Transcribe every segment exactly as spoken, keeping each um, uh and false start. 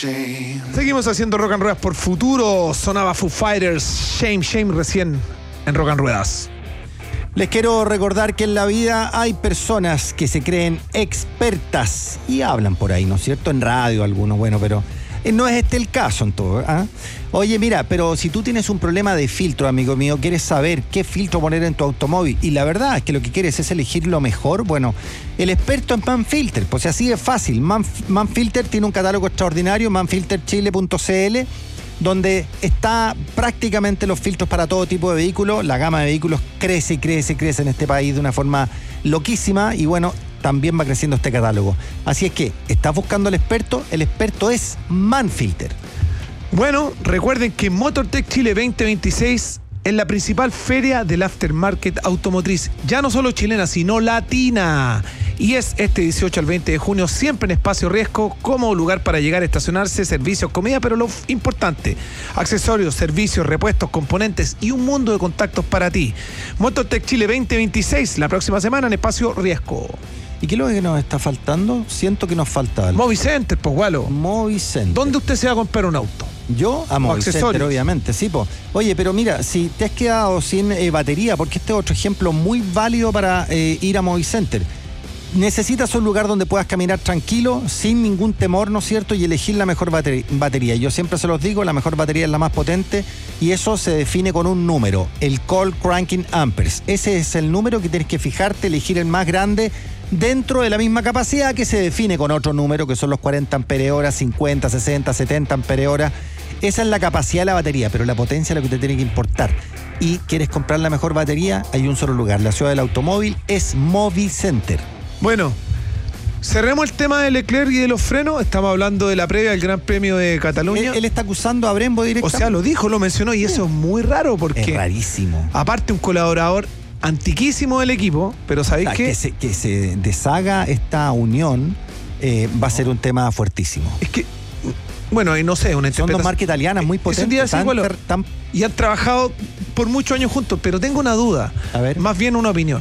Seguimos haciendo Rock and Ruedas por Futuro. Sonaba Foo Fighters, Shame, Shame recién en Rock and Ruedas. Les quiero recordar que en la vida hay personas que se creen expertas y hablan por ahí, ¿no es cierto? En radio algunos, bueno, pero no es este el caso en todo, ¿eh? Oye, mira, pero si tú tienes un problema de filtro, amigo mío, quieres saber qué filtro poner en tu automóvil y la verdad es que lo que quieres es elegir lo mejor, bueno, el experto en Manfilter, pues así es fácil. Man, Manfilter tiene un catálogo extraordinario, manfilter chile punto c l, donde está prácticamente los filtros para todo tipo de vehículos. La gama de vehículos crece y crece y crece en este país de una forma loquísima y bueno, también va creciendo este catálogo. Así es que, ¿estás buscando al experto? El experto es Manfilter. Bueno, recuerden que MotorTech Chile veinte veintiséis es la principal feria del aftermarket automotriz, ya no solo chilena, sino latina. Y es este dieciocho al veinte de junio, siempre en Espacio Riesgo, como lugar para llegar a estacionarse, servicios, comida, pero lo importante, accesorios, servicios, repuestos, componentes y un mundo de contactos para ti. MotorTech Chile veinte veintiséis, la próxima semana en Espacio Riesgo. ¿Y qué es lo que nos está faltando? Siento que nos falta algo. Movicenter, pues, Gualo. Movicenter. ¿Dónde usted se va a comprar un auto? Yo a Movicenter, obviamente, sí, po. Oye, pero mira, si te has quedado sin eh, batería, porque este es otro ejemplo muy válido para eh, ir a Movicenter. Necesitas un lugar donde puedas caminar tranquilo, sin ningún temor, ¿no es cierto? Y elegir la mejor batería. Yo siempre se los digo, la mejor batería es la más potente y eso se define con un número, el Cold Cranking Amperes. Ese es el número que tienes que fijarte, elegir el más grande dentro de la misma capacidad que se define con otro número, que son los cuarenta amperios hora, cincuenta, sesenta, setenta amperios hora. Esa es la capacidad de la batería, pero la potencia es lo que te tiene que importar. Y quieres comprar la mejor batería, hay un solo lugar. La ciudad del automóvil es Movicenter. Bueno, cerremos el tema de Leclerc y de los frenos. Estamos hablando de la previa del Gran Premio de Cataluña. Él, él está acusando a Brembo directamente. O sea, lo dijo, lo mencionó y eso es muy raro porque... Es rarísimo. Aparte un colaborador antiquísimo del equipo, pero ¿sabéis o sea, qué? Que se, que se deshaga esta unión eh, va a ser un tema fuertísimo. Es que, bueno, y no sé, una Son dos marcas italianas muy potentes. Tan, tan, tan, y han trabajado por muchos años juntos, pero tengo una duda. A ver. Más bien una opinión.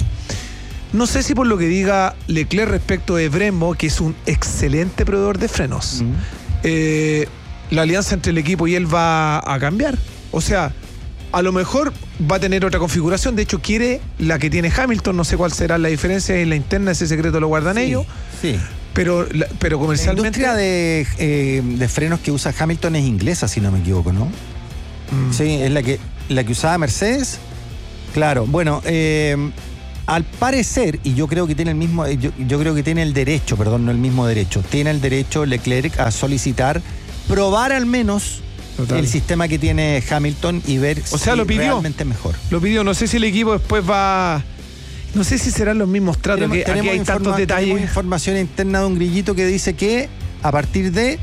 No sé si por lo que diga Leclerc respecto de Brembo, que es un excelente proveedor de frenos, mm. eh, la alianza entre el equipo y él va a cambiar. O sea, a lo mejor va a tener otra configuración. De hecho, quiere la que tiene Hamilton. No sé cuál será la diferencia en la interna. Ese secreto lo guardan sí, ellos. Sí. Pero, pero comercialmente... La industria de, eh, de frenos que usa Hamilton es inglesa, si no me equivoco, ¿no? Mm. Sí, es la que, la que usaba Mercedes. Claro, bueno... Eh, Al parecer, y yo creo que tiene el mismo, yo, yo creo que tiene el derecho, perdón, no el mismo derecho, tiene el derecho Leclerc a solicitar, probar al menos Total. el sistema que tiene Hamilton y ver o sea, si lo pidió, realmente es mejor. Lo pidió, no sé si el equipo después va, no sé si serán los mismos tratos, tenemos, que tenemos aquí hay informa, tantos detalles. Tenemos información interna de un grillito que dice que a partir de...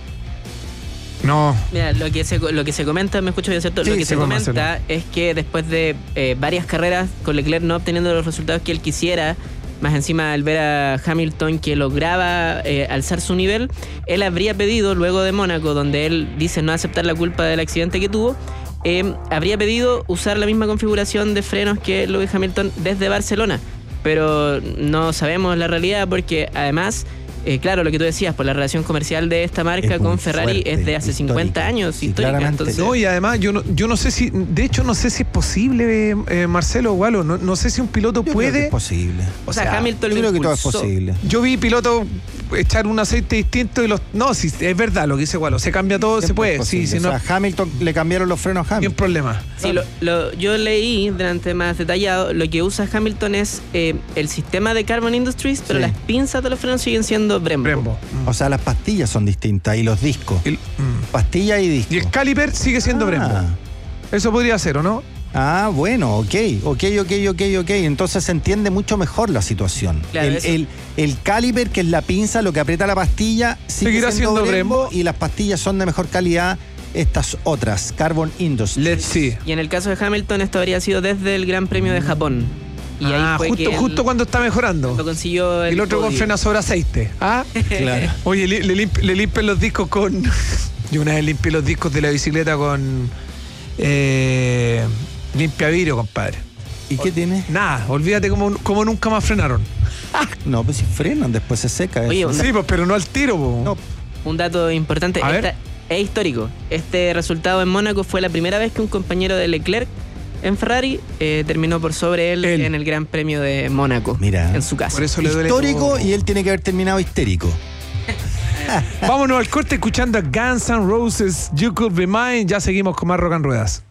No. Mira, lo que se, lo que se comenta, me escucho bien, ¿cierto? Sí, lo que se comenta hacerlo. es que después de eh, varias carreras con Leclerc no obteniendo los resultados que él quisiera, más encima al ver a Hamilton que lograba eh, alzar su nivel, él habría pedido, luego de Mónaco, donde él dice no aceptar la culpa del accidente que tuvo, eh, habría pedido usar la misma configuración de frenos que Lewis Hamilton desde Barcelona. Pero no sabemos la realidad porque además... Eh, claro, lo que tú decías, por la relación comercial de esta marca con Ferrari fuerte, es de hace histórica. cincuenta años, Sí, histórica. Entonces... No, y además yo no, yo no sé si, de hecho no sé si es posible, eh, Marcelo Gualo, no, no sé si un piloto yo puede... Creo que es posible. O sea, o sea Hamilton yo lo creo que todo es impulsó. posible. Yo vi pilotos echar un aceite distinto y los... No, sí, es verdad lo que dice Gualo, se cambia todo, Siempre se puede. es posible. Sí, si o no, sea, Hamilton le cambiaron los frenos a Hamilton. Ni un problema. Sí, lo, lo, yo leí, delante más detallado, lo que usa Hamilton es eh, el sistema de Carbon Industries, pero sí. las pinzas de los frenos siguen siendo Brembo. Brembo. O sea, las pastillas son distintas y los discos. El, mm. Pastilla y disco. Y el caliper sigue siendo ah. Brembo. Eso podría ser, ¿o no? Ah, bueno, ok, ok, ok, ok, ok. Entonces se entiende mucho mejor la situación. Claro, el, eso. el, el caliper, que es la pinza, lo que aprieta la pastilla, sigue Seguirá siendo, siendo Brembo, Brembo. y las pastillas son de mejor calidad, estas otras, Carbon Industries. Let's see. Y en el caso de Hamilton esto habría sido desde el Gran Premio de Japón. Y ah, ahí fue justo, que justo cuando está mejorando. lo consiguió el y el otro podio. con frena sobre aceite. ¿Ah? Claro. Oye, le, le, limp, le limpian los discos con... Yo una vez limpié los discos de la bicicleta con... Eh, limpia vidrio, compadre. ¿Y qué tiene? Nada, olvídate cómo, cómo nunca más frenaron. No, pues si frenan, después se seca. Oye, eso. Sí, pues, pero no al tiro, po. No, Un dato importante, A ver. esta- es histórico. Este resultado en Mónaco fue la primera vez que un compañero de Leclerc en Ferrari eh, terminó por sobre él, Él. en el Gran Premio de Mónaco. Mira. En su casa. Por eso le duele Histórico todo. y él tiene que haber terminado histérico. Vámonos al corte escuchando a Guns N' Roses, You Could Be Mine. Ya seguimos con más Rock and Ruedas.